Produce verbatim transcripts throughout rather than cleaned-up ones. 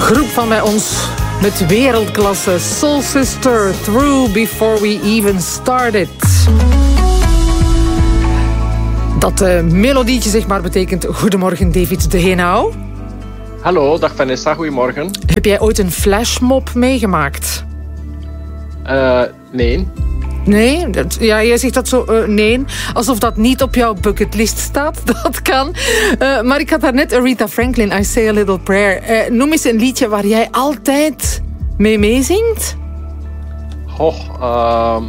groep van bij ons met wereldklasse. Soul Sister, Through Before We Even Started. Dat uh, melodietje zeg maar betekent Goedemorgen David de Henau. Hallo, dag Vanessa, goedemorgen. Heb jij ooit een flashmob meegemaakt? Uh, nee. Nee? Dat, ja, jij zegt dat zo, uh, nee. Alsof dat niet op jouw bucketlist staat. Dat kan. Uh, maar ik had daarnet Aretha Franklin, I Say a Little Prayer. Uh, noem eens een liedje waar jij altijd mee meezingt. Goh, uh,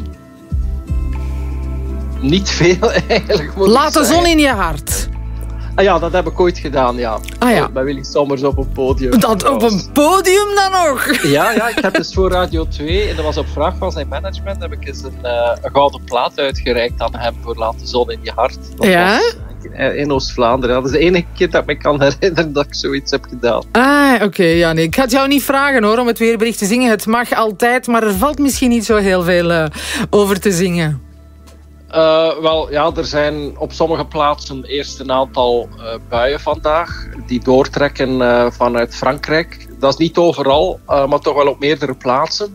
niet veel eigenlijk. Laat de zon in je hart. Ah ja, dat heb ik ooit gedaan, ja. Ah ja. Bij Willy Sommers op een podium. Dat op een podium dan nog? Ja, ja, ik heb dus voor Radio twee, en dat was op vraag van zijn management, heb ik eens een, uh, een gouden plaat uitgereikt aan hem voor Laat de zon in je hart. Dat ja? was in Oost-Vlaanderen. Dat is de enige keer dat ik me kan herinneren dat ik zoiets heb gedaan. Ah, oké. Okay, ja, nee. Ik ga het jou niet vragen hoor, om het weerbericht te zingen. Het mag altijd, maar er valt misschien niet zo heel veel uh, over te zingen. Uh, wel, ja, er zijn op sommige plaatsen eerst een aantal uh, buien vandaag die doortrekken uh, vanuit Frankrijk. Dat is niet overal, uh, maar toch wel op meerdere plaatsen.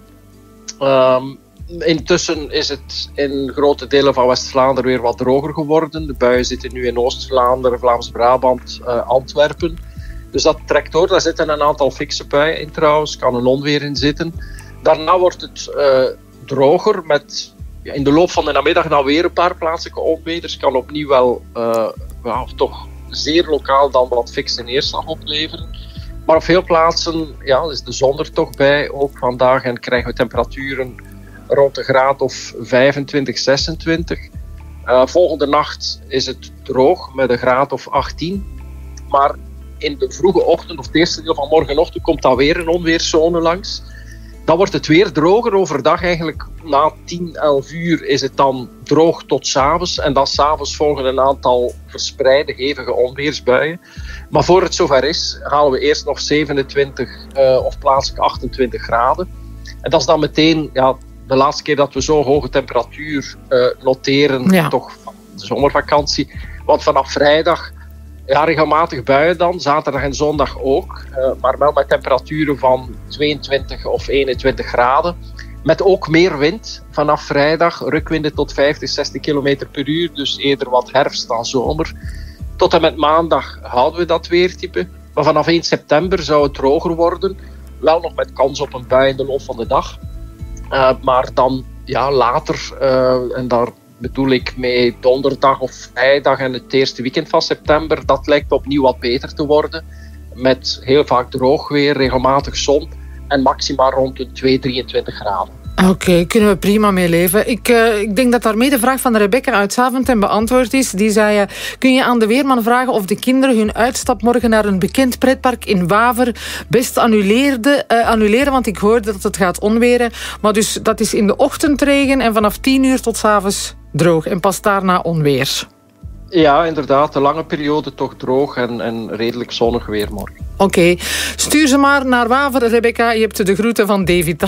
Uh, intussen is het in grote delen van West-Vlaanderen weer wat droger geworden. De buien zitten nu in Oost-Vlaanderen, Vlaams-Brabant, uh, Antwerpen. Dus dat trekt door. Daar zitten een aantal fikse buien in trouwens, kan een onweer in zitten. Daarna wordt het uh, droger met... Ja, in de loop van de namiddag dan weer een paar plaatselijke onweders. Kan opnieuw wel uh, ja, toch zeer lokaal dan wat fikse neerslag opleveren. Maar op veel plaatsen ja, is de zon er toch bij, ook vandaag. En krijgen we temperaturen rond de graad of vijfentwintig, zesentwintig. Uh, volgende nacht is het droog met een graad of achttien. Maar in de vroege ochtend of het eerste deel van morgenochtend komt dan weer een onweerszone langs. Dan wordt het weer droger. Overdag eigenlijk na tien, elf uur is het dan droog tot 's avonds. En dan 's avonds volgen een aantal verspreide hevige onweersbuien. Maar voor het zover is, halen we eerst nog zevenentwintig uh, of plaatselijk achtentwintig graden. En dat is dan meteen ja, de laatste keer dat we zo'n hoge temperatuur uh, noteren. Ja. Toch van de zomervakantie. Want vanaf vrijdag... Ja, regelmatig buien dan, zaterdag en zondag ook. Uh, maar wel met temperaturen van tweeëntwintig of eenentwintig graden. Met ook meer wind vanaf vrijdag. Rukwinden tot vijftig, zestig kilometer per uur. Dus eerder wat herfst dan zomer. Tot en met maandag houden we dat weertype. Maar vanaf één september zou het droger worden. Wel nog met kans op een bui in de loop van de dag. Uh, maar dan ja, later, uh, en daar... bedoel ik mee donderdag of vrijdag en het eerste weekend van september. Dat lijkt opnieuw wat beter te worden. Met heel vaak droog weer, regelmatig zon. En maximaal rond de twee, drieëntwintig graden. Oké, okay, kunnen we prima mee leven. Ik, uh, ik denk dat daarmee de vraag van Rebecca uit Zaventem beantwoord is. Die zei, uh, kun je aan de weerman vragen of de kinderen hun uitstap morgen naar een bekend pretpark in Waver best annuleerde, uh, annuleren, want ik hoorde dat het gaat onweren. Maar dus dat is in de ochtendregen en vanaf tien uur tot 's avonds droog en pas daarna onweer. Ja, inderdaad. De lange periode toch droog en, en redelijk zonnig weer morgen. Oké. Okay. Stuur ze maar naar Waver, Rebecca. Je hebt de groeten van David.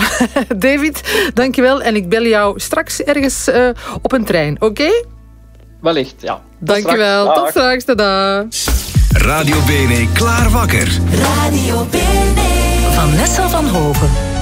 David, dankjewel. En ik bel jou straks ergens uh, op een trein, oké? Okay? Wellicht, ja. Dankjewel. Tot, Tot straks. Tada. Radio Bene, klaar wakker. Radio Bene. Vanessa van Hoven.